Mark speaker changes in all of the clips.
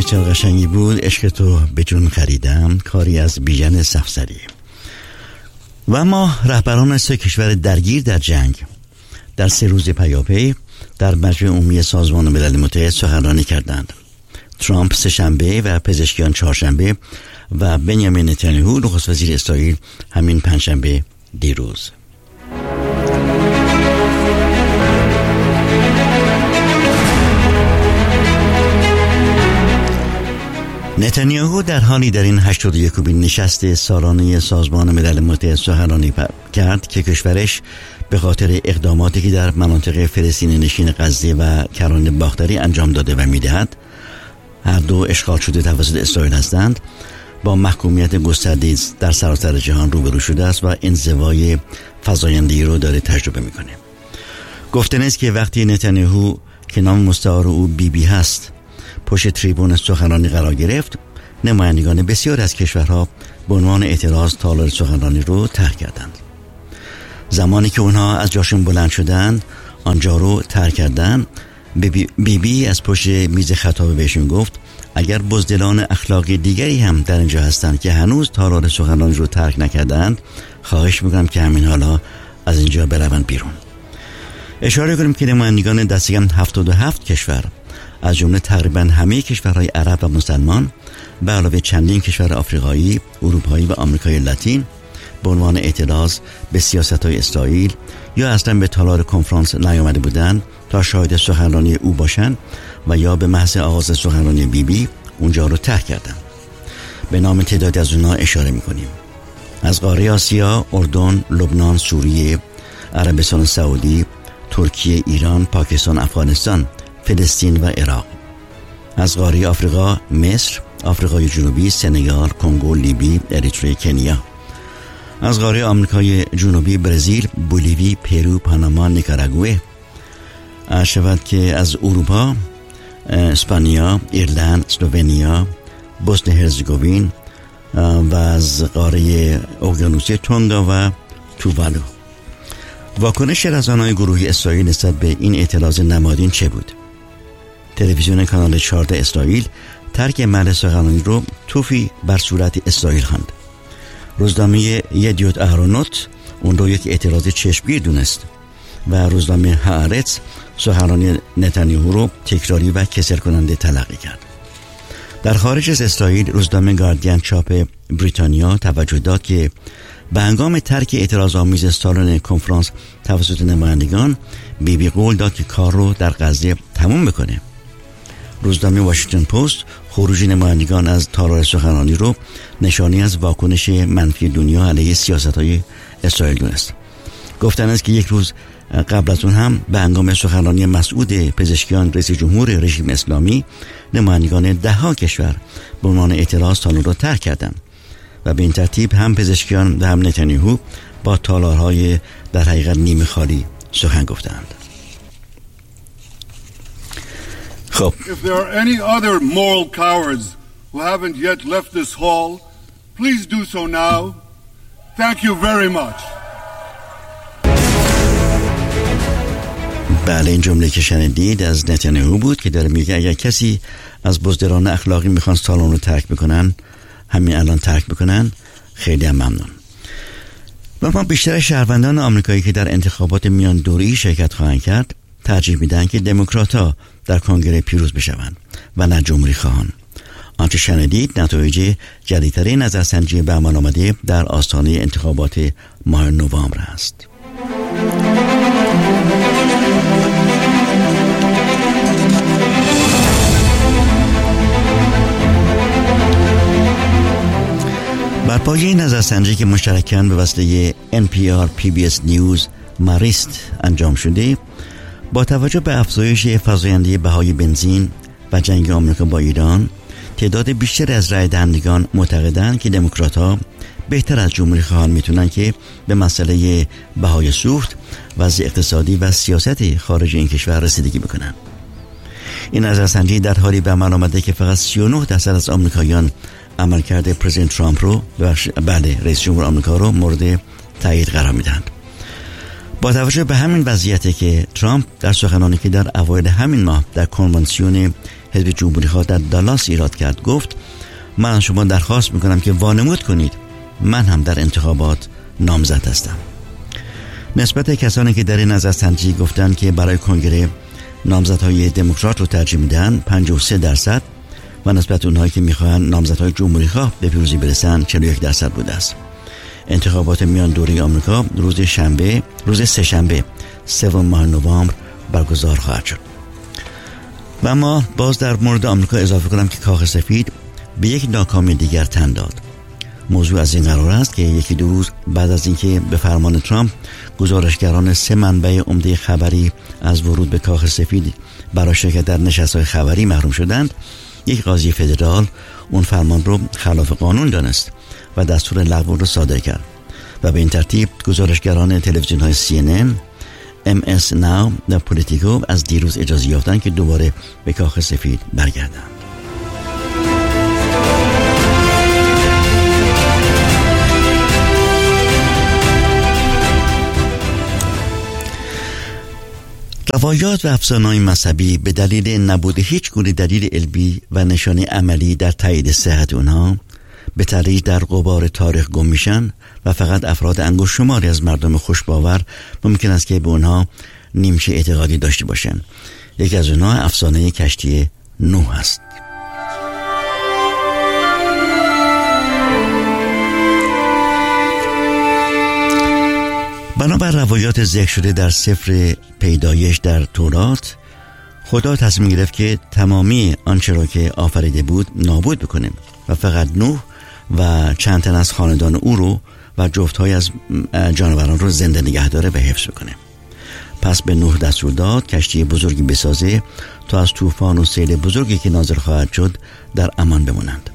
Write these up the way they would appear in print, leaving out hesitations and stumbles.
Speaker 1: چه قشنگی بود. عشق تو به جون خریدم، کاری از بیژن صفسری. و اما رهبران 3 کشور درگیر در جنگ در 3 روز پیاپی در مجمع عمومی سازمان ملل متحد سخنرانی کردند. ترامپ 3 شنبه و پزشکیان 4 شنبه و بنیامین نتانیاهو نخست وزیر اسرائیل همین 5 شنبه دیروز. نتانیاهو در حالی در این 81مین نشست سالانه سازمان ملل متحد سخنرانی کرد که کشورش به خاطر اقداماتی که در مناطق فلسطین نشین غزه و کرانه باختری انجام داده و میدهد، هر دو اشغال شده توسط اسرائیل هستند، با محکومیت گسترده در سراسر جهان روبرو شده است و انزوای فزاینده‌ای رو داره تجربه میکنه. گفتن است که وقتی نتانیاهو که نام مستعار او بیبی هست پشت تریبون سخنرانی قرار گرفت، نمایندگان بسیار از کشورها به عنوان اعتراض تالار سخنرانی رو ترک کردند. زمانی که اونها از جاشون بلند شدند آنجا رو ترک کردند، بیبی از پشت میز خطاب بهشون گفت اگر بزدلان اخلاقی دیگری هم در اینجا هستند که هنوز تالار سخنرانی رو ترک نکردند، خواهش میکنم که همین حالا از اینجا بروند بیرون. اشاره کنیم که نمایندگان دست کم 77 کشور از جمله تقریبا همه کشورهای عرب و مسلمان به علاوه چندین کشور آفریقایی، اروپایی و آمریکای لاتین به عنوان اعتراض به سیاست‌های اسرائیل یا اصلا به تالار کنفرانس نیامده بودند تا شاهد سخنرانی او باشند و یا به محض آغاز سخنرانی بیبی اونجا رو ترک کردند. به نام تعدادی از اونها اشاره می‌کنیم: از قاره آسیا، اردن، لبنان، سوریه، عربستان سعودی، ترکیه، ایران، پاکستان، افغانستان، فلسطین و عراق. از قاره آفریقا، مصر، آفریقای جنوبی، سنگال، کنگو، لیبی، اریتره، کنیا. از قاره آمریکای جنوبی، برزیل، بولیوی، پرو، پاناما، نیکاراگوئه. شود که از اروپا، اسپانیا، ایرلند، اسلوونیا، بوسنی هرزگوین و از قاره اقیانوسیه تونگا و تووالو. واکنش رسانه‌های گروهی اسرائیل نسبت به این اعتراض نمادین چه بود؟ تلویزیون کانال 14 اسرائیل ترک محل سخنرانی رو توفی بر صورت اسرائیل خواند. روزنامه یدیوت اهرونوت اون رو یک اعتراض چشمگیر دونست و روزنامه هآرتز سخنرانی نتانیاهو رو تکراری و کسل کننده تلقی کرد. در خارج از اسرائیل روزنامه گاردین چاپ بریتانیا توجه داد که به هنگام ترک اعتراض آمیز سالن کنفرانس توسط نمایندگان، بیبی قول داد که کار رو در غزه تموم بکنه. روزنامه واشنگتن پست خروج نمایندگان از تالار سخنرانی رو نشانی از واکنش منفی دنیا علیه سیاست‌های اسرائیل دونست. گفتن است که یک روز قبل از اون هم به هنگام سخنرانی مسعود پزشکیان رئیس جمهور رژیم اسلامی، نمایندگان 10 کشور به عنوان اعتراض تالار را ترک کردند و به این ترتیب هم پزشکیان و هم نتانیاهو با تالارهای در حقیقت نیمه خالی سخن گفتند. خب
Speaker 2: If there are any other moral cowards who haven't yet left this hall, please do so now. Thank you very much.
Speaker 1: بله، این جمله که شنیدید از نتانیاهو بود که داره میگه اگر کسی از بزدلان اخلاقی میخوان سالن رو ترک بکنن، همین الان ترک بکنن. خیلی هم ممنون. و ما بیشتر شهروندان آمریکایی که در انتخابات میان دوره‌ای شرکت خواهند کرد ترجیح میدن که دموکرات‌ها در کنگره پیروز بشوند و نه جمهوری خواهان. آنچه شنیدید نتایج جدیدتر نظرسنجی به عمل آمده در آستانه انتخابات ماه نوامبر است. بر پایه نظرسنجی که مشترکاً به واسطه NPR PBS نیوز ماریست انجام شده، با توجه به افزایش فزاینده بهای بنزین و جنگ آمریکا با ایران، تعداد بیشتر از رای دهندگان معتقدند که دموکرات‌ها بهتر از جمهوری خواهان میتونن که به مسئله بهای سوخت، وضع اقتصادی و سیاست خارج این کشور رسیدگی بکنن. این نظرسنجی در حالی به عمل آمده که فقط 39% از آمریکاییان عملکرد پرزیدنت ترامپ رو رئیس جمهور آمریکا رو مورد تایید قرار میدن. با توجه به همین وضعیتی که ترامپ در سخنانی که در اوایل همین ماه در کنوانسیون حزب جمهوری‌خواه در دالاس ایراد کرد گفت من از شما درخواست میکنم که وانمود کنید من هم در انتخابات نامزد هستم. نسبت کسانی که در این نظرسنجی گفتند که برای کنگره نامزدهای دموکرات رو ترجیح میدن 53% و نسبت اونهایی که میخواهند نامزدهای جمهوری‌خواه به پیروزی برسن 41% بوده است. انتخابات میان دوره آمریکا روز سه‌شنبه 3 ماه نوامبر برگزار خواهد شد. و اما باز در مورد آمریکا اضافه کنم که کاخ سفید به یک ناکامی دیگر تن داد. موضوع از این قرار است که یکی دو روز بعد از اینکه به فرمان ترامپ گزارشگران 3 منبع عمده خبری از ورود به کاخ سفید برای شرکت در نشست‌های خبری محروم شدند، یک قاضی فدرال اون فرمان رو خلاف قانون دانست و دستور لغو رو صادر کرد و به این ترتیب گزارشگران تلویزیون‌های CNN، MS Now و پولیتیکو از دیروز اجازه یافتند که دوباره به کاخ سفید برگردند. روایات و افسانه‌های مذهبی به دلیل نبود هیچ گونه دلیل علمی و نشانه عملی در تایید صحت اونها به تدریج در غبار تاریخ گم میشن و فقط افراد انگشت شماری از مردم خوشباور ممکن است که به اونها نیمچه اعتقادی داشته باشند. یکی از اونها افسانه کشتی نوح است. بنابر روایات ذکر شده در سفر پیدایش در تورات، خدا تصمیم گرفت که تمامی آنچه را که آفریده بود نابود بکنه و فقط نوح و چند تن از خاندان او رو و جفت‌های از جانوران رو زنده نگه داره و حفظ بکنه. پس به نوح دستور داد کشتی بزرگی بسازه تا از طوفان و سیل بزرگی که نازل خواهد شد در امان بمونند.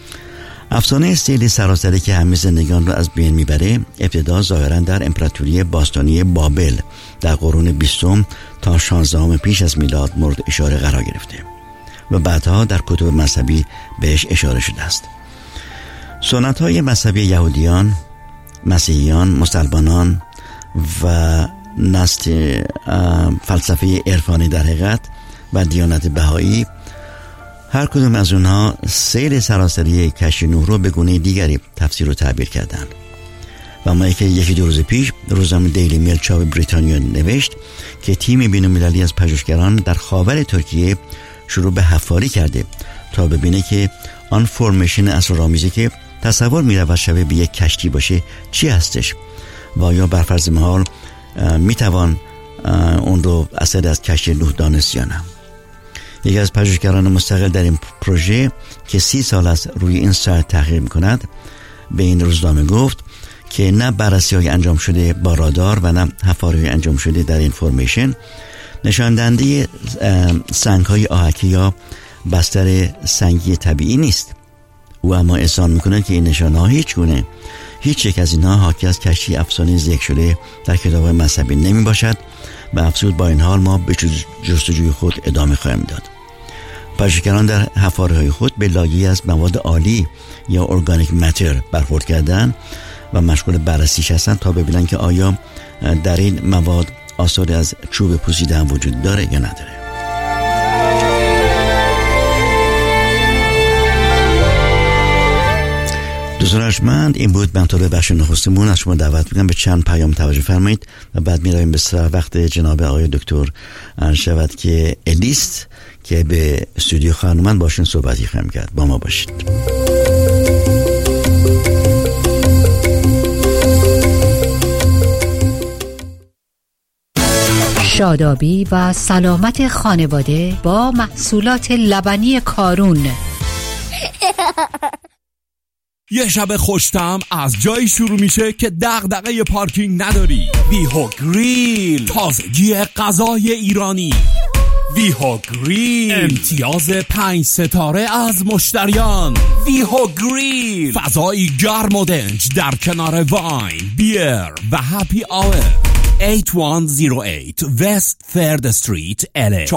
Speaker 1: افسانه سیل سراسری که همه زندگان را از بین میبره ابتدا ظاهرا در امپراتوری باستانی بابل در قرون 20 تا 16 پیش از میلاد مورد اشاره قرار گرفته و بعدها در کتب مذهبی بهش اشاره شده است. سنت‌های مذهبی یهودیان، مسیحیان، مسلمانان و نسل فلسفه عرفانی در حقیقت و دیانت بهایی، هر کدوم از اونها سیل سراسری کشتی نوح رو به گونه دیگری تفسیر و تعبیر کردند. و ما که یکی دو روز پیش روزنامه دیلی میل چاپ بریتانیا نوشت که تیم بین‌المللی از پژوهشگران در خاور ترکیه شروع به حفاری کرده تا ببینه که آن فرمیشن اسرارآمیزی که تصور می‌رود شبیه به یک کشتی باشه چی هستش و آیا بر فرض محال میتوان اون رو اثر از کشتی نوح دانست یا نه. یکی از پژوهشگران مستقل در این پروژه که 30 سال است روی این سایت تحقیق می‌کند به این روزنامه گفت که نه بررسی‌های انجام شده با رادار و نه حفاری‌های انجام شده در این فرمیشن نشان دهنده سنگ‌های آهکی یا بستر سنگی طبیعی نیست. او اما احسان می‌کند که این نشانه‌ها هیچ یک از اینها حاکی از کشتی افسانه ذکر شده در کتاب مذهبی نمی باشد و افزود با این حال ما به جستجوی خود ادامه خواهیم داد. پژوهشگران در حفاری‌های خود به لایه‌ای از مواد عالی یا ارگانیک ماتر برخورد کردن و مشغول بررسیش هستند تا ببینن که آیا در این مواد آثاری از چوب پوسیده هم وجود داره یا نداره. دوستان ارجمند، این بود منطقه بخش نخستمون. از شما دعوت میکنم به چند پیام توجه فرمایید و بعد میرویم به وقت جناب آقای دکتر شود که الیست که به استودیو خانمان باشین صحبتی خواهیم کرد. با ما باشید.
Speaker 3: شادابی و سلامت خانواده با محصولات لبنی کارون.
Speaker 4: یه شب خوش‌طعم از جایی شروع میشه که دغدغه پارکینگ نداری. ویهو گریل، تازگی غذای ایرانی. ویهو گریل، امتیاز 5 ستاره از مشتریان. ویهو گریل، فضایی گرم و دنج در کنار واین، بیر و هپی آور. 8108 West 3rd Street LA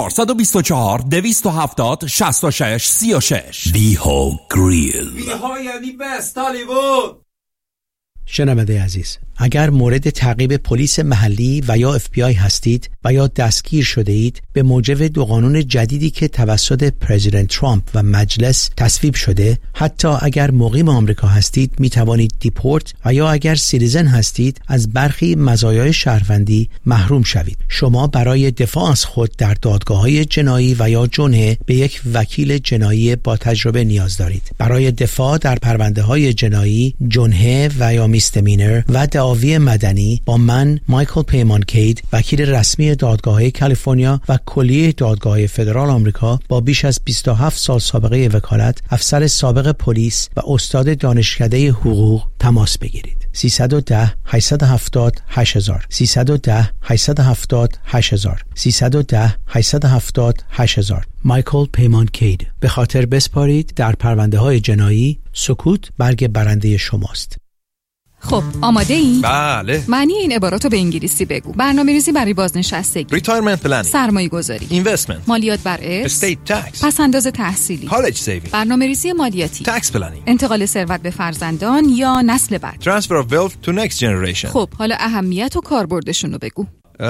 Speaker 4: 424-270-6636 ویهو گریل.
Speaker 5: ویهو یعنی بست هالیوود.
Speaker 6: شنونده عزیز،
Speaker 5: اگر مورد تعقیب پلیس محلی و یا FBI هستید و یا دستگیر شده اید، به موجب دو قانون جدیدی که توسط پرزیدنت ترامپ و مجلس تصویب شده، حتی اگر مقیم آمریکا هستید می توانید دیپورت و یا اگر سیتیزن هستید از برخی مزایای شهروندی محروم شوید. شما برای دفاع از خود در دادگاه‌های جنایی و یا جنحه به یک وکیل جنایی با تجربه نیاز دارید. برای دفاع در پرونده‌های جنایی، جنحه و یا میستمینر و دعاوی مدنی با من مایکل پیمان کید، وکیل رسمی دادگاه‌های کالیفرنیا و کلیه دادگاه‌های فدرال آمریکا با بیش از 27 سال سابقه وکالت، افسر سابق پلیس و استاد دانشکده حقوق تماس بگیرید. 310 870 8000 310 870 8000 310 870 8000 مایکل پیمان کید. به خاطر بسپارید در پرونده‌های جنایی، سکوت برگ برنده شماست.
Speaker 6: خب آماده این؟
Speaker 7: بله.
Speaker 6: معنی این عباراتو به انگلیسی بگو. برنامه‌ریزی برای بازنشستگی،
Speaker 7: ریتایرمنت پلنینگ،
Speaker 6: سرمایه‌گذاری،
Speaker 7: اینوستمنت،
Speaker 6: مالیات بر ارث،
Speaker 7: استیت تکس،
Speaker 6: پس‌انداز تحصیلی،
Speaker 7: کالج سیوینگ،
Speaker 6: برنامه‌ریزی مالیاتی،
Speaker 7: تکس پلنینگ،
Speaker 6: انتقال ثروت به فرزندان یا نسل بعد،
Speaker 7: ترانسفر اف ویلث تو نکست جنریشن.
Speaker 6: خب حالا اهمیت و کاربردشون رو بگو.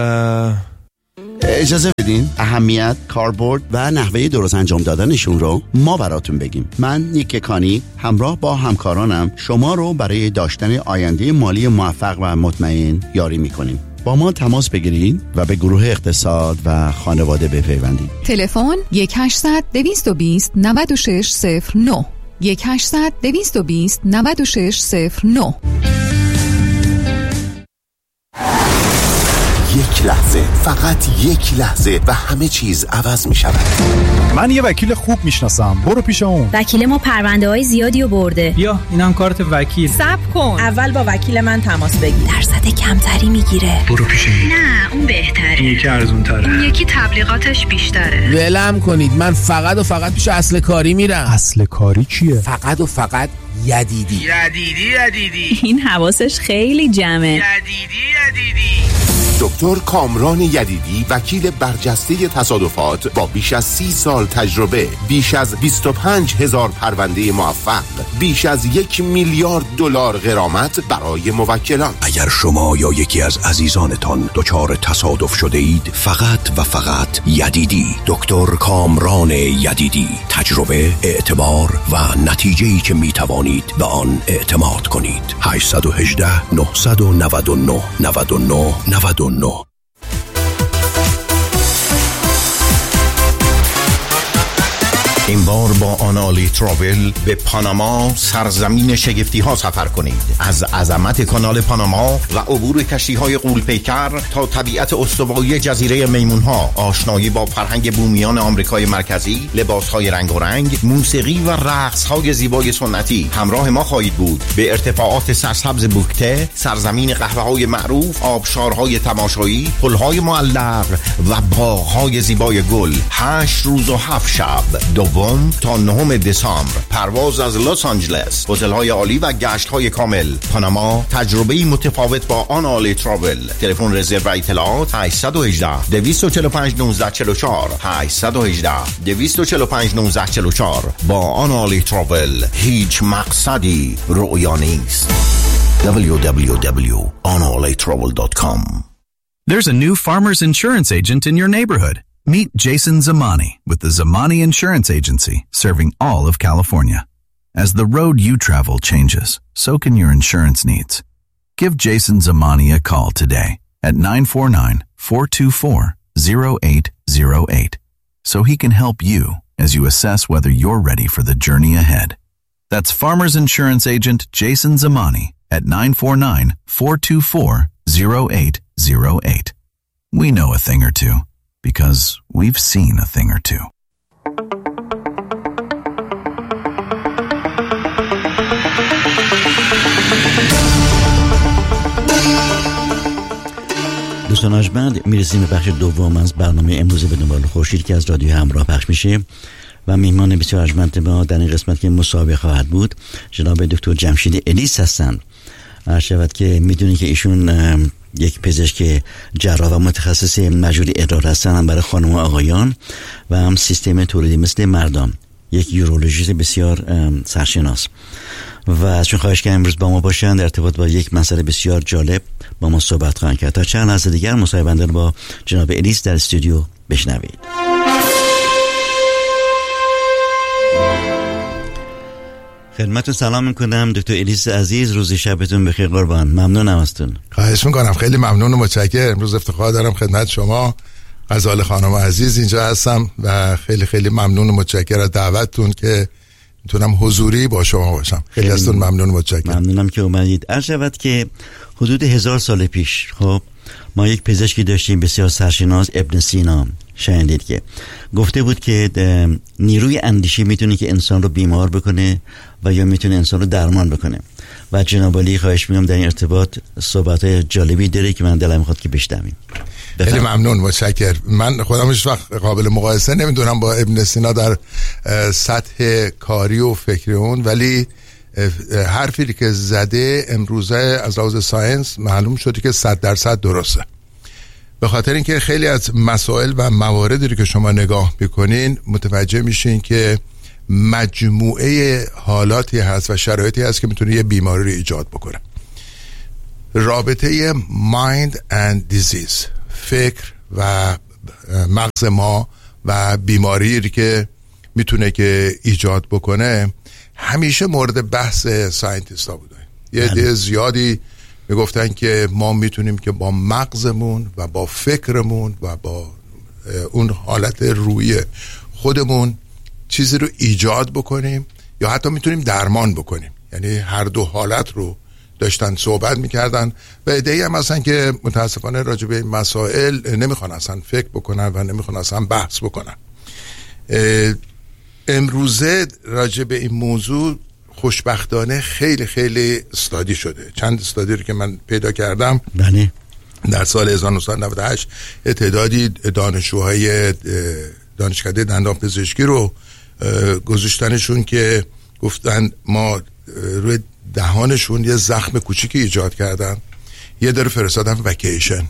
Speaker 1: اجازه بدین اهمیت، کاربرد و نحوه درست انجام دادنشون رو ما براتون بگیم. من نیک کانی همراه با همکارانم شما رو برای داشتن آینده مالی موفق و مطمئن یاری میکنیم. با ما تماس بگیرید و به گروه اقتصاد و خانواده بپیوندید.
Speaker 6: تلفن 1-800-220-9609 1-800-220-9609.
Speaker 8: یک لحظه، فقط یک لحظه و همه چیز عوض می شود.
Speaker 9: من یه وکیل خوب میشناسم، برو پیش اون.
Speaker 10: وکیل ما پرونده های زیادی رو برده.
Speaker 11: بیا اینم کارت وکیل.
Speaker 10: صبر کن، اول با وکیل من تماس بگیر. درصد کمتری میگیره.
Speaker 11: برو پیش این.
Speaker 10: نه اون بهتره.
Speaker 11: این یکی ارزون تره.
Speaker 10: اون یکی تبلیغاتش بیشتره.
Speaker 12: ولم کنید، من فقط و فقط پیش اصل کاری میرم.
Speaker 9: اصل کاری چیه؟
Speaker 12: فقط و فقط یدیدی.
Speaker 10: این حواسش خیلی جمعه.
Speaker 8: یدیدی. دکتر کامران یدیدی، وکیل برجسته تصادفات با بیش از 30 سال تجربه، بیش از 25,000 پرونده موفق، بیش از 1 میلیارد دلار غرامت برای موکلان.
Speaker 13: اگر شما یا یکی از عزیزانتان دچار تصادف شده اید، فقط و فقط یدیدی، دکتر کامران یدیدی، تجربه، اعتبار و نتیجه‌ای که می توانید به آن اعتماد کنید. 818 999 99 99.
Speaker 8: این بار با آنالی تراول به پاناما، سرزمین شگفتی ها سفر کنید. از عظمت کانال پاناما و عبور کشتی های غول‌پیکر تا طبیعت استوایی جزیره میمون ها، آشنایی با فرهنگ بومیان آمریکای مرکزی، لباس های رنگ و رنگ، موسیقی و رقص های زیبای سنتی، همراه ما خواهید بود به ارتفاعات سرسبز بوکته، سرزمین قهوه های معروف، آبشارهای تماشایی، پلهای معلق و باغهای زیبای گل. 8 روز و 7 شب، دوم تا 9 دسامبر. پرواز از لس آنجلس، هتل‌های عالی و گشت‌های کامل. پاناما، تجربه‌ای متفاوت با آنالی تراول. تلفن رزرو و اطلاعات 818 245 1944 818 245 1944. با آنالی تراول هیچ مقصدی رؤیا نیست. www.analitravel.com.
Speaker 14: There's a new Farmers Insurance agent in your neighborhood. Meet Jason Zamani with the Zamani Insurance Agency, serving all of California. As the road you travel changes, so can your insurance needs. Give Jason Zamani a call today at 949-424-0808 so he can help you as you assess whether you're ready for the journey ahead. That's Farmers Insurance Agent Jason Zamani at 949-424-0808. We know a thing or two, because we've seen a thing or two.
Speaker 1: دوستان ارجمند، میرسیم به بخش دوم از برنامه امروز به دنبال خورشید که از رادیو همراه پخش میشه و میهمان بسیار ارجمند ما در این قسمت که مصاحبه خواهد بود جناب دکتر جمشید الیس هستند. عرض شود که میدونید که ایشون یک پزشک جراح و متخصص مجوری ادرار هستن، هم برای خانم و آقایان و هم سیستم تولیدی مثل مردان. یک یورولوژیست بسیار سرشناس و ازشون خواهش کردم امروز با ما باشن، در ارتباط با یک مسئله بسیار جالب با ما صحبت خواهند کرد. تا چند لحظه دیگر مصاحبه رو با جناب الیس در استودیو بشنوید. خدمتتون سلام میکنم دکتر الیس عزیز، روز شبتون بخیر قربان. ممنونم ازتون.
Speaker 15: خواهش میکنم، خیلی ممنون و متشکرم. امروز افتخار دارم خدمت شما غزال خانم عزیز اینجا هستم و خیلی خیلی ممنون و متشکرم از دعوتتون که میتونم حضوری با شما باشم. خیلی ازتون ممنون و متشکرم.
Speaker 1: ممنونم که اومدید. عرض شود که حدود 1000 سال پیش خب ما یک پزشکی داشتیم بسیار سرشناس، ابن سینا، شنیدید که گفته بود که نیروی اندیشه میتونه که انسان رو بیمار بکنه و یا میتونه انسان رو درمان بکنه و جناب علی خواهش میکنم در این ارتباط صحبت‌های جالبی داره که من دلم میخواد که بشنویم.
Speaker 15: خیلی ممنون، متشکرم. من خودم هیچ وقت قابل مقایسه نمیدونم با ابن سینا در سطح کاری و فکری اون، ولی حرفی که زده امروزه از لحاظ ساینس معلوم شده که 100% درسته، به خاطر اینکه خیلی از مسائل و مواردی که شما نگاه میکنین متوجه میشین که مجموعه حالاتی هست و شرایطی هست که میتونه یه بیماری رو ایجاد بکنه. رابطه mind and disease، فکر و مغز ما و بیماری که میتونه که ایجاد بکنه همیشه مورد بحث ساینتیست ها بوده. یه عده زیادی میگفتن که ما میتونیم که با مغزمون و با فکرمون و با اون حالت روی خودمون چیزی رو ایجاد بکنیم یا حتی میتونیم درمان بکنیم. یعنی هر دو حالت رو داشتن صحبت میکردن و عده‌ای هم هستن که متاسفانه راجع به این مسائل نمیخوان اصلا فکر بکنن و نمیخوان اصلا بحث بکنن. امروزه راجع به این موضوع خوشبختانه خیلی خیلی استادی شده. چند استادی رو که من پیدا کردم
Speaker 1: بله.
Speaker 15: در سال 1998 تعدادی دانشجوهای دانشکده دندانپزشکی رو گذاشتنشون که گفتن ما روی دهانشون یه زخم کوچیکی ایجاد کردن، یه در فرستادن وکیشن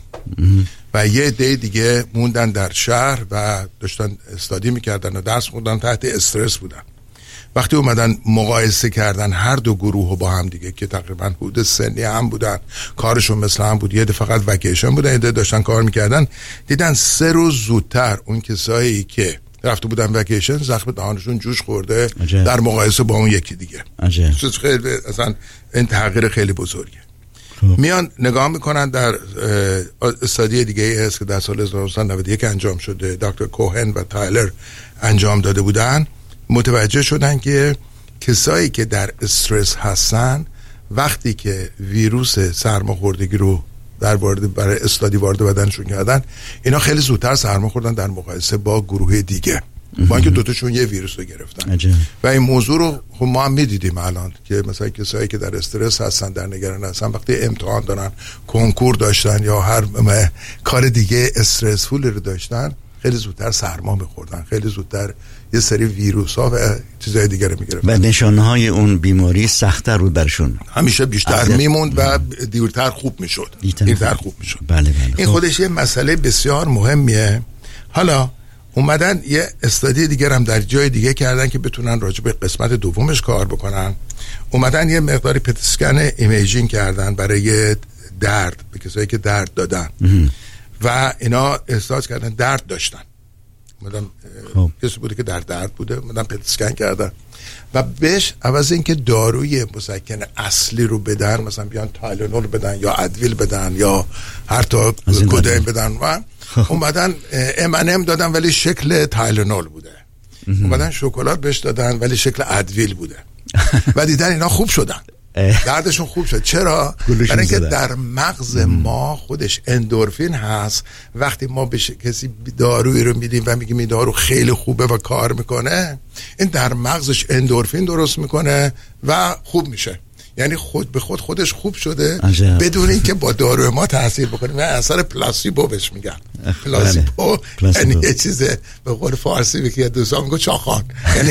Speaker 15: و یه عده دیگه موندن در شهر و داشتن استادی میکردن و درس خوندن، تحت استرس بودن. وقتی اومدن مقایسه کردن هر دو گروه با هم دیگه که تقریبا حدود سنی هم بودن، کارشون مثل هم بود، یه ده فقط وکیشن بودن، یه ده داشتن کار میکردن، دیدن 3 روز زودتر اون کسایی که رفته بودن وکیشن زخم دهانشون جوش خورده عجب. در مقایسه با اون یکی دیگه. خیلی اصلا این تغییر خیلی بزرگه. میان نگاه میکنن در استادی دیگه هست که در سال 1991 انجام شده، دکتر کوهن و تایلر انجام داده بودن، متوجه شدن که کسایی که در استرس هستن وقتی که ویروس سرماخوردگی رو برای استادی وارد بدنشون کردن، اینا خیلی زودتر سرما خوردن در مقایسه با گروه دیگه، با اینکه دوتاشون یه ویروس رو گرفتن. و این موضوع رو خب ما هم میدیدیم الان که مثلا کسایی که در استرس هستن، در نگران هستن، وقتی امتحان دارن، کنکور داشتن یا هر کار دیگه استرسفول رو داشتن، خیلی زودتر سرما میخوردن، خیلی زودتر یه سری ویروس ها و چیزهای دیگه رو میگرفتن
Speaker 1: و نشانه های اون بیماری سخت‌تر بود برشون،
Speaker 15: همیشه بیشتر میموند و دیرتر خوب میشد.
Speaker 1: بله.
Speaker 15: این خودش یه مسئله بسیار مهمیه. حالا اومدن یه استادی دیگر هم در جای دیگه کردن که بتونن راجع به قسمت دومش کار بکنن. اومدن یه مقداری پت اسکن ایمیجینگ کردن برای درد به کسایی که درد دادن و اینا احساس کردن درد داشتن. اومدن کسی بوده که در درد بوده، اومدن پت اسکن کردن و بهش عوض اینکه داروی مسکن اصلی رو بدن، مثلا بیان تایلنول بدن یا ادویل بدن یا هر تا کدین بدن، و اومدن M&M دادن ولی شکل تایلنول بوده، اومدن شکلات بهش دادن ولی شکل ادویل بوده و دیدن اینا خوب شدن، دردشون خوب شد. چرا؟ برای اینکه در مغز ما خودش اندورفین هست. وقتی ما به کسی دارویی رو میدیم و میگیم این دارو خیلی خوبه و کار میکنه، این در مغزش اندورفین درست میکنه و خوب میشه. یعنی خود به خودش خوب شده بدون اینکه با دارو ما تاثیر بکنه. من اثر پلاسیبو بهش میگم. پلاسیبو یعنی یه چیزه به قول فارسی میگه دوستان میگه چاخان،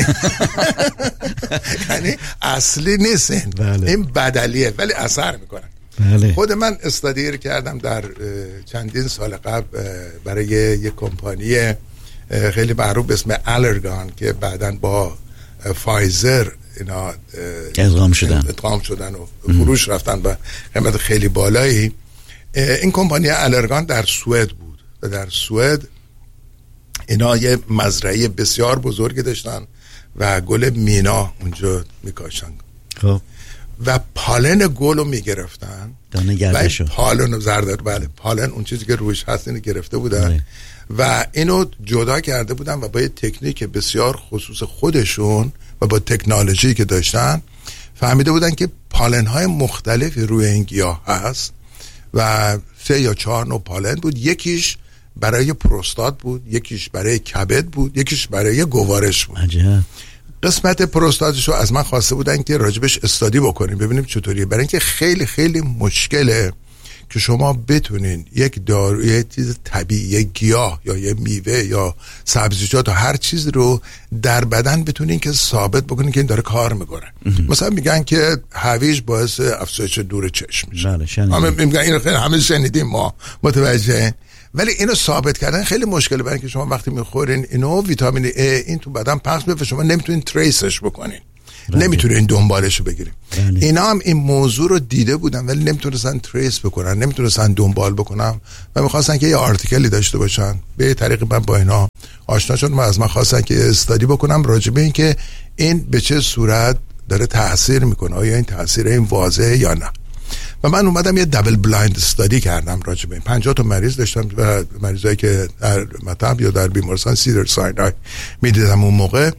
Speaker 15: یعنی اصلی نیستن، این بدلیه ولی اثر میکنن. خود من استادی رو کردم در چندین سال قبل برای یک کمپانی خیلی معروف به اسم آلرگان که بعداً با فایزر اینا
Speaker 1: ادغام شدن
Speaker 15: و فروش رفتن و قیمت خیلی بالایی. این کمپانی آلرگان در سوئد بود و در سوئد اینا یه مزرعه بسیار بزرگی داشتن و گل مینا اونجا میکاشتن.
Speaker 1: خب
Speaker 15: و پالن گل رو میگرفتن،
Speaker 1: دانه گردشو،
Speaker 15: پالن و زردر، بله پالن اون چیزی که روش هست اینو گرفته بودن و اینو جدا کرده بودن و با یه تکنیک بسیار خصوص خودشون و با تکنولوژی که داشتن فهمیده بودن که پالن های مختلفی روی این گیاه هست و 3 یا 4 نوع پالن بود. یکیش برای پروستات بود، یکیش برای کبد بود، یکیش برای گوارش بود.
Speaker 1: عجب.
Speaker 15: قسمت پروستاتش رو از من خواسته بودن که راجبش استادی بکنیم ببینیم چطوریه، برای اینکه خیلی خیلی مشکله که شما بتونین یک دارو، یه چیز طبیعی، یک گیاه یا یه میوه یا سبزیجات و هر چیز رو در بدن بتونین که ثابت بکنین که این داره کار میکنه. مثلا میگن که هویج باعث افزایش نور چشم میشه، میگن اینو خیلی همه شنیدیم ما، متوجه، ولی اینو ثابت کردن خیلی مشکله، برای اینکه شما وقتی میخورین اینو ویتامین A این تو بدن پخش میشه، شما نمیتونین تریسش بکنین، نمیتونین دنبالشو بگیریم. اینا هم این موضوع رو دیده بودن ولی نمیتونستن تریس بکنن، نمیتونستن دنبال بکنن و میخواستن که یه آرتیکلی داشته باشن. به طریق من با اینا آشنا شدم و از من خواستن که استادی بکنم راجع به این که این به چه صورت داره تاثیر میکنه، آیا این تاثیر این واضحه یا نه. و من اومدم یه دبل بلایند استادی کردم راجع به این. 50 تا مریض داشتم و مریضایی که در مطب یا در بیمارستان سیدر ساینای میدیدم اون موقع.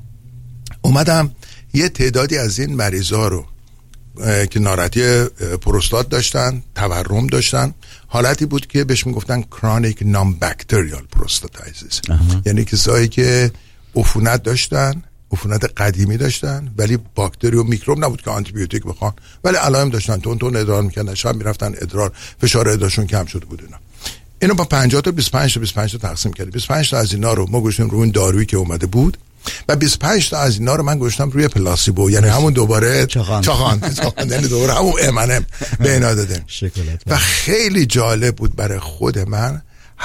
Speaker 15: اومدم یه تعدادی از این مریضا رو که ناراحتی پروستات داشتن، تورم داشتن، حالتی بود که بهش میگفتن کرونیک نان بکتریال پروستاتایتیس، یعنی کسایی که عفونت داشتن، عفونت قدیمی داشتن ولی باکتری و میکروب نبود که آنتی بیوتیک بخوان، ولی علائم داشتن، تون ادرار میکردن، شب میرفتن ادرار، فشار ادرارشون کم شده بود. اینو با 50 تا 25 تا تقسیم کردیم. 25 تا از اینا رو ما گذاشتیم روی این دارویی که اومده بود و 25 تا از اینا رو من گذاشتم روی پلاسیبو، یعنی همون دوباره چاخان یعنی دوباره همون M&M به اینا دادیم. و خیلی جالب بود برای خود من،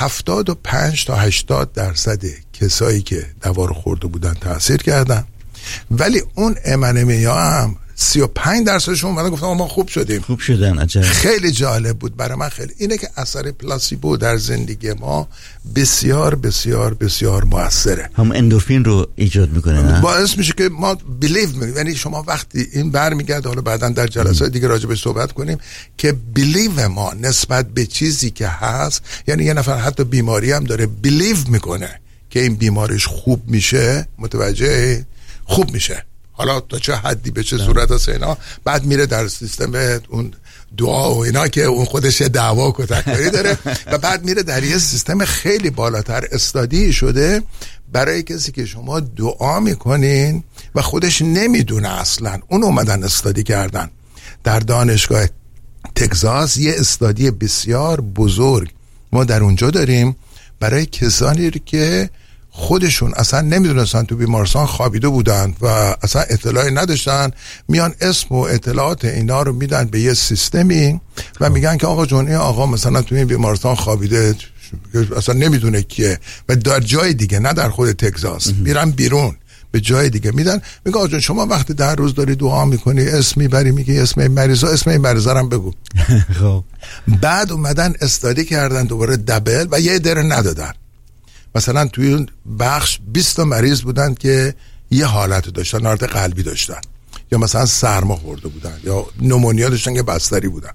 Speaker 15: 75 تا 80% کسایی که دوا رو خورده بودن تاثیر کردن، ولی اون M&M هم 35% اومدن گفتن ما خوب شدن. عجب. خیلی جالب بود برای من. خیلی اینه که اثر پلاسیبو در زندگی ما بسیار بسیار بسیار موثره.
Speaker 1: هم اندورفین رو ایجاد میکنه، نه؟
Speaker 15: باعث میشه که ما بیلیو میکنیم، یعنی شما وقتی این برمیگرده، حالا بعداً در جلسات دیگه راجع بهش صحبت کنیم، که بیلیو ما نسبت به چیزی که هست، یعنی یه نفر حتی بیماری هم داره بیلیو میکنه که این بیماریش خوب میشه، متوجه خوب میشه، حالا تا چه حدی به چه صورت هست اینا، بعد میره در سیستم اون دعا و اینا که اون خودش دعوا و تکراری داره و بعد میره در یه سیستم خیلی بالاتر استادی شده برای کسی که شما دعا میکنین و خودش نمیدونه اصلا. اون اومدن استادی کردن در دانشگاه تگزاس، یه استادی بسیار بزرگ ما در اونجا داریم برای کسانی که خودشون اصلا نمیدونستن، تو بیمارستان خوابیده بودن و اصلا اطلاعی نداشتن، میان اسم و اطلاعات اینا رو میدن به یه سیستمی و میگن که آقا جون این آقا مثلا تو این بیمارستان خوابیده، اصلا نمیدونه کیه و در جای دیگه، نه در خود تگزاس، میرن بیرون به جای دیگه میدن، میگه آقا جون شما وقتی در روز داری دعا میکنی اسم میبری، میگی اسم این مریضا هم بگو. خب بعد اومدن استادی کردن دوباره دبل و یه در ندادن. مثلا توی اون بخش 20 تا مریض بودن که یه حالت داشتن، حالت قلبی داشتن، یا مثلا سرما خورده بودن یا نمونیا داشتن که بستری بودن.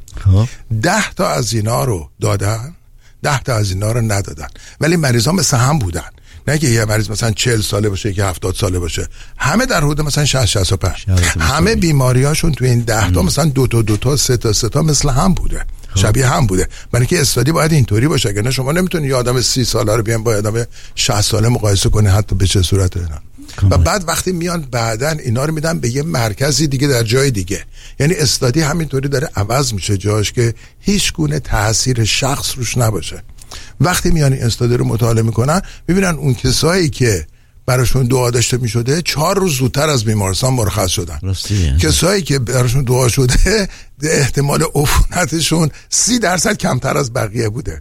Speaker 15: 10 تا از اینا رو دادن، 10 تا از اینا رو ندادن، ولی مریضا مثل هم بودن، نه که یه مریض مثلا 40 ساله باشه که 70 ساله باشه، همه در حدود مثلا 65 همه بیماریاشون توی این 10 تا مثلا 2 تا 3 تا مثل هم بوده، شبیه هم بوده. برای که استادی باید اینطوری باشه، اگه نه شما نمیتونید یه آدم 30 ساله رو بیان با آدم 60 ساله مقایسه کنید حتی به چه صورت اینا. و بعد وقتی میان بعدن اینا رو میدن به یه مرکزی دیگه در جای دیگه، یعنی استادی همینطوری داره عوض میشه جاش که هیچ گونه تاثیر شخص روش نباشه. وقتی میان این استادی رو مطالعه میکنن میبینن اون کسایی که براشون دعا داشته میشده 4 روز زودتر از بیمارستان مرخص شدن. کسایی که براشون دعا شده احتمال عفونتشون 30% کمتر از بقیه بوده.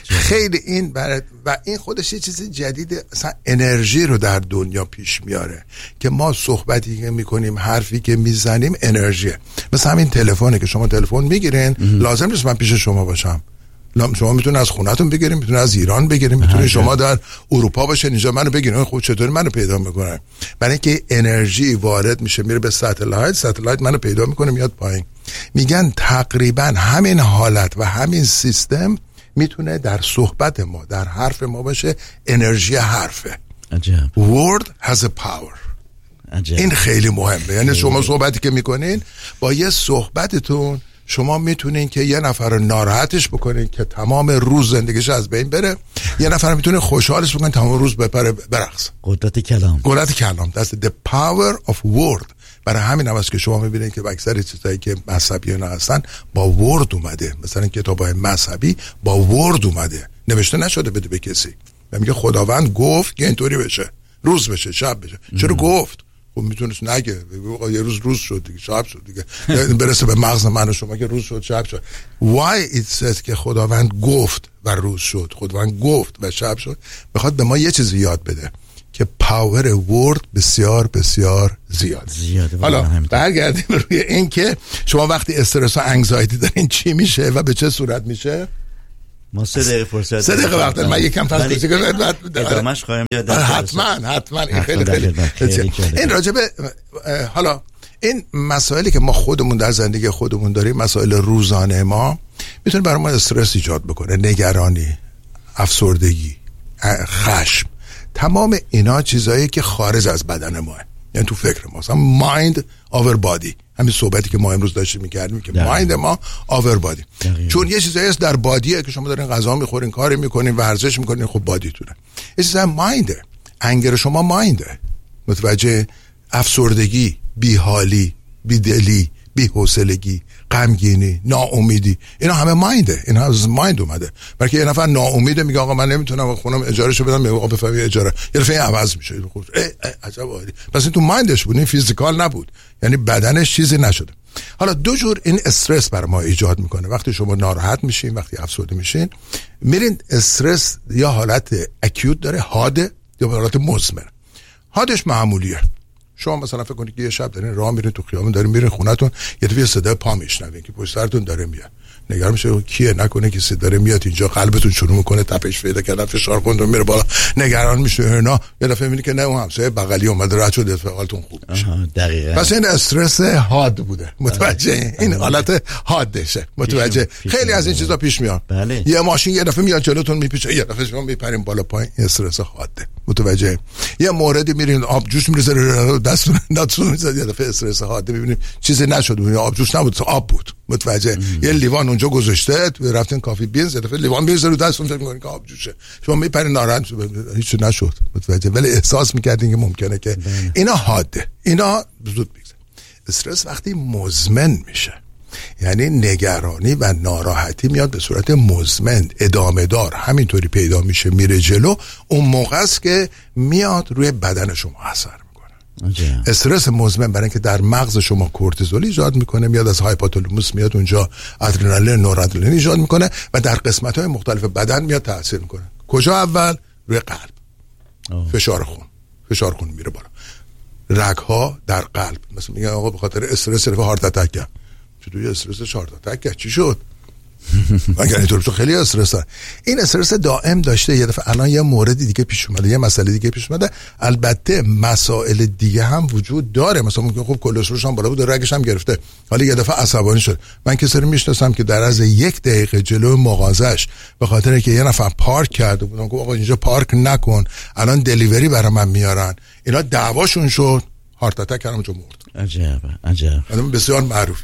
Speaker 15: خیلی این و این خودش یه چیز جدیده، اصلا انرژی رو در دنیا پیش میاره که ما صحبتی که میکنیم، حرفی که میزنیم انرژیه. مثلا همین تلفنه که شما تلفن میگیرین، لازم نیست من پیش شما باشم، شما میتونید از خونه‌تون بگیریم، میتونید از ایران بگیریم، میتونید شما در اروپا باشین اینجا منو بگیرین. خب چطوری منو پیدا میکنن؟ برای اینکه انرژی وارد میشه میره به ستلایت منو پیدا میکنه میاد پایین. میگن تقریبا همین حالت و همین سیستم میتونه در صحبت ما، در حرف ما باشه. انرژی حرفه.
Speaker 1: عجب.
Speaker 15: word has a power.
Speaker 1: عجب.
Speaker 15: این خیلی مهمه. یعنی شما صحبتی که میکنین با یه صحبتتون شما میتونین که یه نفر رو ناراحتش بکنین که تمام روز زندگیش از بین بره، یه نفر میتونه خوشحالش بکنین تمام روز بپره برقص.
Speaker 1: قدرت کلام.
Speaker 15: That's the power of word. برای همین هم است که شما میبینید که اکثر چیزایی که مذهبیان هستن با ورد اومده. مثلا کتابای مذهبی با ورد اومده، نوشته نشده بده به کسی. میگه خداوند گفت که اینطوری بشه، روز بشه، شب بشه. چرا گفت؟ خب میتونست نگه، یه روز شد دیگه، شب شد دیگه، برسه به مغز من و شما که روز شد شب شد. Why it says که خداوند گفت و روز شد، خداوند گفت و شب شد، میخواد به ما یه چیزی یاد بده که پاور ورد بسیار بسیار زیاده. حالا برگردیم روی این که شما وقتی استرس و انگزایتی دارین چی میشه و به چه صورت میشه.
Speaker 1: ما 3 دقیقه فرصت
Speaker 15: 3 دقیقه وقت من یکم فصل کوچیک بعد
Speaker 1: ادامهش خواهیم داد.
Speaker 15: حتما این خیلی این راجبه حالا این مسائلی که ما خودمون در زندگی خودمون داریم، مسائل روزانه ما، میتونه برای ما استرس ایجاد بکنه، نگرانی، افسردگی، خشم. تمام اینا چیزایی که خارج از بدن ماه، یعنی تو فکر ما. مثلا مایند آور بادی، همین صحبتی که ما امروز داشتیم میکردیم که مایند ما آور بادی، چون یه چیزایی هست در بادیه که شما دارین غذا میخورین، کاری میکنین، ورزش میکنین، خب بادیتونه. یه چیزا ماینده، انگر شما ماینده. متوجه؟ افسردگی، بیحالی، بیدلی، بی‌حوصلگی، غمگینی، ناامیدی، اینا همه ماینده. اینا از مایند اومده. بلکه یه نفر ناامیده میگه آقا من نمیتونم خونم اجارهشو بدم، میگه آقا بفهمی اجاره، یه دفعه عوض میشه. عجب عالی. پس این تو مایندش بود، این فیزیکال نبود، یعنی بدنش چیزی نشده. حالا 2 جور این استرس بر ما ایجاد میکنه. وقتی شما ناراحت میشین، وقتی افسرده میشین، میرین استرس یا حالت اکیوت داره، حاده، یا حالت مزمن. حادش معمولیه. شما مثلا فکر کنید که یه شب دارین راه میرین تو خیابون، دارین میرین خونتون، یه دفعه صدای پا میشنوین که پشت سرتون داره میاد. نگران میشه کیه، نکنه کسی داره میاد اینجا، قلبتون شروع میکنه تپش پیدا کردن، فشار خونتون میره بالا، نگران میشه اینا. یه دفعه میبینی که نه اون همسایه بغلی اومده رد شد، حالتون خوب میشه.
Speaker 1: دقیقاً.
Speaker 15: پس این استرس حاد بوده. متوجه؟ این حالت حادشه. متوجه؟ خیلی از این چیزا پیش میاد. یه ماشین یه دفعه میاد جلوتون میپیچه، یه دفعه شما میپرین بالا پایین، استرس حاده. متوجه؟ یه موردی میرین آب جوش میریزه دستتون میزنه، یه دفعه استرس حاده. میبینیم چیزی نشد، آب جوش نبود، آب بود. متوجه؟ یه لیوان اونجا گذاشته، رفتین کافی بینز، یه دفعه لیوان میریزه رو دستتون، فکر میکنین که آب جوشه، شما میپرین ناراحت، هیچ نشد. متوجه؟ ولی احساس میکردین که ممکنه که اینا حاده، اینا زود میگذره. استرس وقتی مزمن میشه، یعنی نگرانی و ناراحتی میاد به صورت مزمن، ادامه دار، همینطوری پیدا میشه میره جلو، اون موقع است که میاد روی بدن شما اثر میکنه. استرس مزمن برای اینکه در مغز شما کورتیزول ایجاد میکنه، میاد از هایپوتالاموس، میاد اونجا ادرنالین، نورادرنالین ایجاد میکنه و در قسمت‌های مختلف بدن میاد تاثیر میکنه. کجا؟ اول روی قلب. فشار خون میره بالا. رگ‌ها در قلب، مثلا میگن آقا به خاطر استرس هارت اتک کرد. چطوری استرس هارت اتک کرد؟ چی شد؟ مگر اینطور تو خیلی استرس داره. این استرس دائم داشته، یه دفعه الان یه موردی دیگه پیش اومده، یه مسئله دیگه پیش اومده. البته مسائل دیگه هم وجود داره، مثلا ممکن خب کلسترولش هم بالا بود، رگش هم گرفته، حالا یه دفعه عصبانی شد. من کسی رو میشناسم که در از 1 دقیقه جلو مغازش به خاطر اینکه یه نفر پارک کرده بود، گفت آقا اینجا پارک نکن، الان دلیوری برای من میارن، اینا دعواشون شد، هارت اتک کردم جو مرد.
Speaker 1: عجب.
Speaker 15: آدم بسیار معروفی.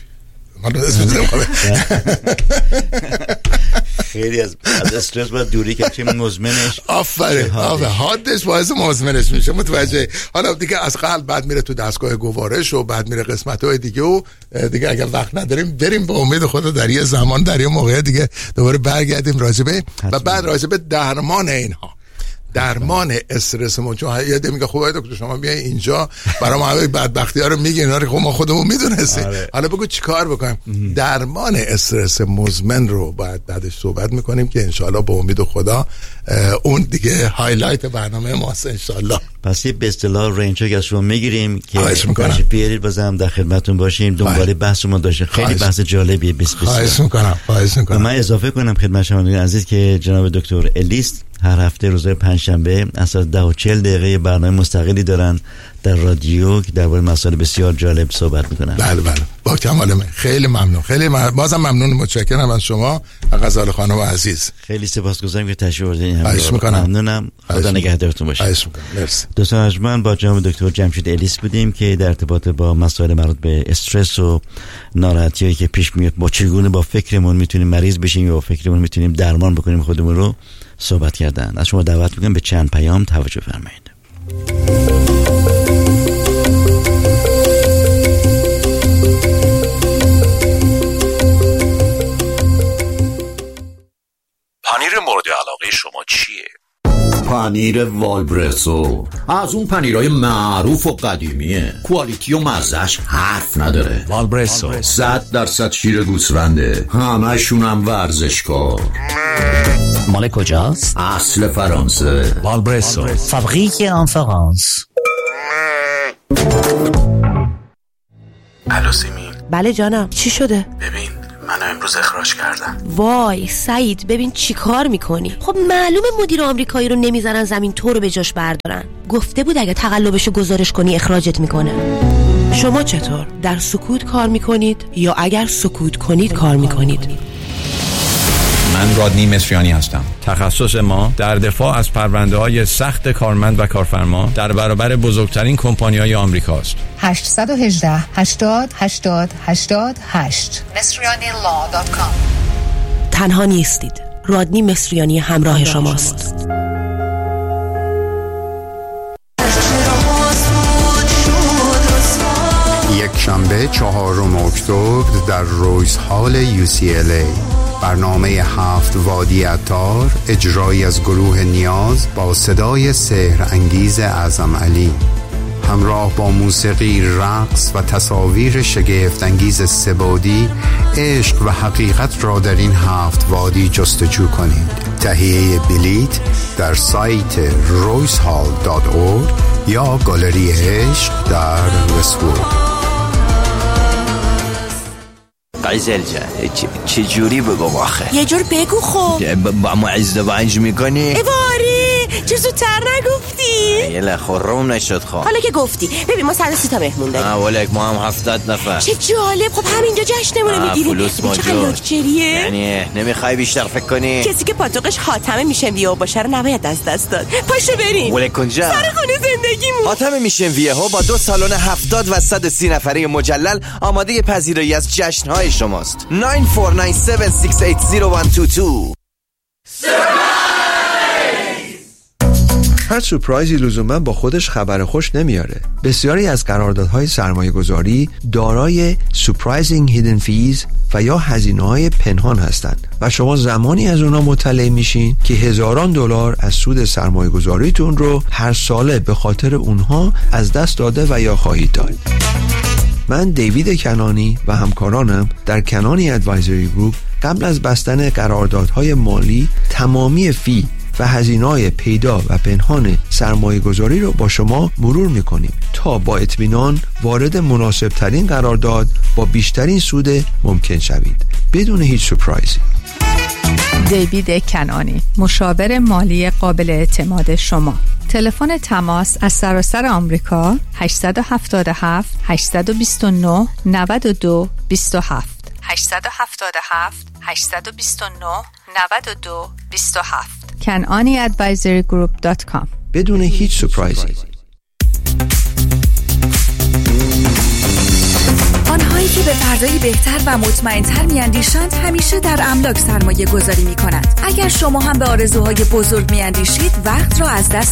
Speaker 1: خیلی از استرس باید دوری که چه مزمنش.
Speaker 15: آفرین. حادش باعث مزمنش میشه. متوجه؟ حالا دیگه از قلب بعد میره تو دستگاه گوارش و بعد میره قسمت‌های دیگه و دیگه اگر وقت نداریم بریم به امید خدا در یه زمان در یه موقع دیگه دوباره برگردیم راجبه و بعد راجبه درمان اینها. درمان استرس ما. چون یاد میگه خب دکتر شما بیاین اینجا برای ما همه بدبختی‌ها رو میگین، اینا رو خب ما خودمون میدونستیم. حالا بگو چیکار بکنیم؟ درمان استرس مزمن رو بعدش صحبت میکنیم که انشالله با امید خدا اون دیگه هایلایت برنامه ماست انشالله.
Speaker 1: پس یه به اصطلاح رنج از شما میگیریم که
Speaker 15: تشریف
Speaker 1: بیارید بازم در خدمتتون باشیم. دنبال بحث ما داشتیم، خیلی بحث جالبیه.
Speaker 15: خواهش میکنم.
Speaker 1: من اضافه کنم خدمت شما عزیز که جناب دکتر الیس هر هفته روزهای پنجشنبه از 10:40 برنامه مستقلی دارن در رادیو که درباره مسائل بسیار جالب صحبت میکنن.
Speaker 15: بله با کمال میل. خیلی ممنون. بازم ممنون، متشکرم از شما غزال خانم عزیز.
Speaker 1: خیلی سپاسگزارم که تشریف آوردین.
Speaker 15: ممنونم.
Speaker 1: خدا نگهدارتون باشه.
Speaker 15: مرسی.
Speaker 1: دوستان ارجمند، با جناب دکتر جمشید الیس بودیم که در ارتباط با مسائل مربوط به استرس و ناراحتیایی که پیش میاد با چگونه با فکرمون میتونیم مریض بشیم یا با فکرمون میتونیم درمان بکنیم خودمون رو صحبت کردن. از شما دعوت میکنم به چند پیام توجه فرمایید.
Speaker 13: پنیر مورد علاقه شما چیه؟
Speaker 16: پنیر والبرسو از اون پنیرهای معروف و قدیمیه، کوالیتی و مزهش حرف نداره.
Speaker 13: والبرسو
Speaker 16: 100% شیر گوسفنده، همشون هم ورزشکار.
Speaker 17: مال کجاست؟
Speaker 16: اصل فرانسه.
Speaker 13: والبرسو
Speaker 17: فابریک ان فرانس.
Speaker 18: الو سیمین.
Speaker 19: بله جانم، چی شده؟
Speaker 18: ببین منو امروز اخراج کردن.
Speaker 19: وای سعید، ببین چی کار میکنی؟ خب معلومه مدیر آمریکایی رو نمیذارن زمین تو رو به جاش بردارن. گفته بود اگه تقلبشو گزارش کنی اخراجت میکنه. شما چطور؟ در سکوت کار میکنید یا اگر سکوت کنید کار میکنید؟
Speaker 20: من رادنی مصریانی هستم. تخصص ما در دفاع از پرونده‌های سخت کارمند و کارفرما در برابر بزرگترین کمپانی‌های آمریکاست.
Speaker 3: 818 80 80 88 مصریانی.law.com.
Speaker 19: تنها نیستید. رادنی مصریانی همراه شماست.
Speaker 21: یک شنبه 4 اکتبر در رویز هال UCLA برنامه 7 وادی عطار، اجرایی از گروه نیاز با صدای سحر انگیز اعظم علی، همراه با موسیقی، رقص و تصاویر شگفت انگیز سه‌بعدی. عشق و حقیقت را در این 7 وادی جستجو کنید. تهیه بلیت در سایت roycehall.org یا گالری عشق در وست‌وود.
Speaker 22: قیزل جان چه جوری بگم آخه؟
Speaker 19: یه جور بگو خب.
Speaker 22: با ما ازدواج میکنی؟
Speaker 19: ایواری چه زودتر نگفتی؟
Speaker 22: یه لخورم نشد خواه.
Speaker 19: حالا که گفتی ببین ما 130 تا مهمون داریم.
Speaker 22: ولک ما هم 70 نفر.
Speaker 19: چه جالب. خب همینجا جشنمونه میگیریم.
Speaker 22: فلوس موجود. یعنی نمیخوای بیشتر فکر کنی؟
Speaker 19: کسی که پاتوقش حاتمه میشن ویو باشه رو نباید از دست داد. پاشو بریم.
Speaker 22: ولک کنجا
Speaker 19: سر خونه زندگیمون.
Speaker 22: حاتمه میشن ویو با 2 سالن 70 و 130 نفره مجلل آماده پذیرایی از جشن‌های شماست. 9497680122.
Speaker 23: هر سورپرایزی لزوما با خودش خبر خوش نمیاره. بسیاری از قراردادهای سرمایه‌گذاری دارای surprising hidden fees و یا هزینه‌های پنهان هستند و شما زمانی از اونا مطلع میشین که هزاران دلار از سود سرمایه‌گذاریتون رو هر ساله به خاطر اونها از دست داده و یا خواهید داد. من دیوید کنانی و همکارانم در کنانی ادوایزری گروپ قبل از بستن قراردادهای مالی تمامی فی و هزینه‌های پیدا و پنهان سرمایه‌گذاری رو با شما مرور می‌کنیم تا با اطمینان وارد مناسب‌ترین قرارداد با بیشترین سود ممکن شوید بدون هیچ سورپرایزی.
Speaker 6: دیوید کنانی، مشاور مالی قابل اعتماد شما. تلفن تماس از سراسر آمریکا 877 829 92 27 877 829 92 27 kananiadvisorygroup.com.
Speaker 23: بدون هیچ سورپرایزی.
Speaker 24: آنهایی که به فردایی بهتر و مطمئن‌تر می‌اندیشند همیشه در املاک سرمایه گذاری می‌کنند. اگر شما هم به آرزوهای بزرگ می‌اندیشید وقت را از دست